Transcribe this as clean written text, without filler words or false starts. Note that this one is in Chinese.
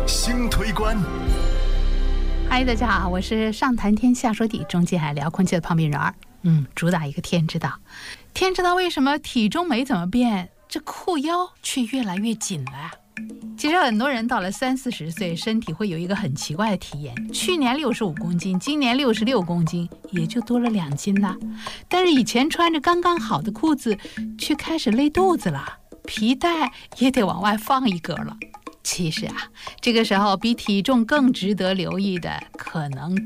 星推官。 嗨，大家好，我是上谈天下说地中近海辽空气的胖饼人儿。主打一个天知道。天知道为什么体重没怎么变，这裤腰却越来越紧了呀？其实很多人到了30-40岁，身体会有一个很奇怪的体验，去年65公斤，今年66公斤，也就多了2斤呐。但是以前穿着刚刚好的裤子，却开始勒肚子了，皮带也得往外放一格了。其实啊，这个时候比体重更值得留意的，可能